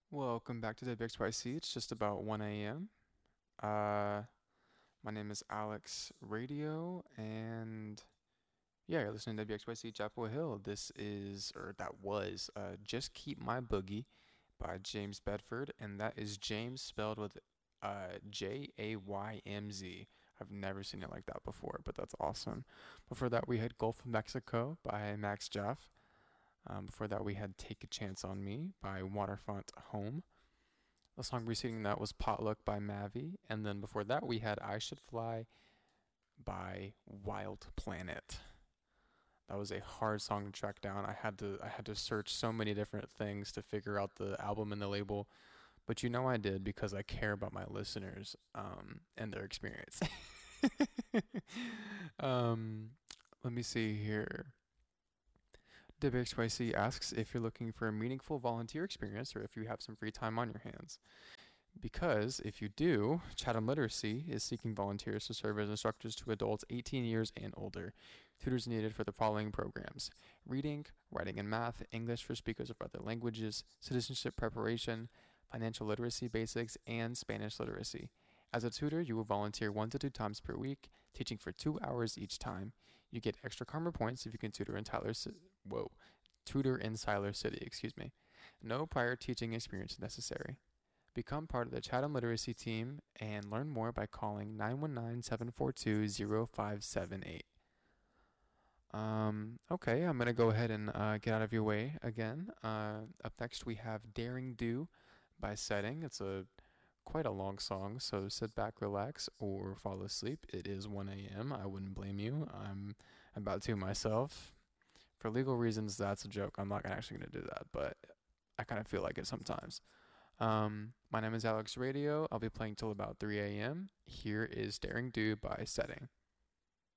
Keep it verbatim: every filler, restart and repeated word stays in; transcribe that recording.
Welcome back to W X Y C. It's just about one a m. Uh, my name is Alex Radio, and yeah, you're listening to W X Y C Chapel Hill. This is, or that was, uh, Just Keep My Boogie by James Bedford, and that is James spelled with uh, J A Y M Z. I've never seen it like that before, but that's awesome. Before that, we had Gulf of Mexico by Max Jaff. Um, before that, we had Take a Chance on Me by Waterfront Home. The song preceding that was Potluck by Mavi. And then before that, we had I Should Fly by Wild Planet. That was a hard song to track down. I had to I had to search so many different things to figure out the album and the label, but you know I did because I care about my listeners um, and their experience. um, Let me see here. W X Y C asks if you're looking for a meaningful volunteer experience or if you have some free time on your hands. Because if you do, Chatham Literacy is seeking volunteers to serve as instructors to adults eighteen years and older. Tutors needed for the following programs: reading, writing and math, English for speakers of other languages, citizenship preparation, financial literacy basics, and Spanish literacy. As a tutor, you will volunteer one to two times per week, teaching for two hours each time. You get extra karma points if you can tutor in Tyler, whoa, tutor in Siler City, excuse me. No prior teaching experience necessary. Become part of the Chatham Literacy team and learn more by calling nine one nine, seven four two, zero five seven eight. Um, okay, I'm going to go ahead and uh, get out of your way again. Uh, up next, we have Daring Do by Setting. It's a quite a long song, so sit back, relax, or fall asleep. It is one a m. I wouldn't blame you. I'm about to myself. For legal reasons, that's a joke. I'm not actually going to do that, but I kind of feel like it sometimes. Um, my name is Alex Radio. I'll be playing till about three a m. Here is Daring Do by Setting.